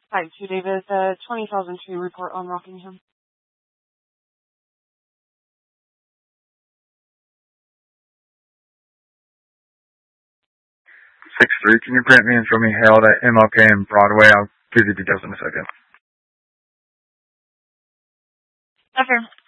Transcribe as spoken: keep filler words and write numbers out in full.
Hi, to David, the twenty thousand tree report on Rockingham. six three, can you print me and show me Hailed at M L K and Broadway? I'll give you details in a second. Okay.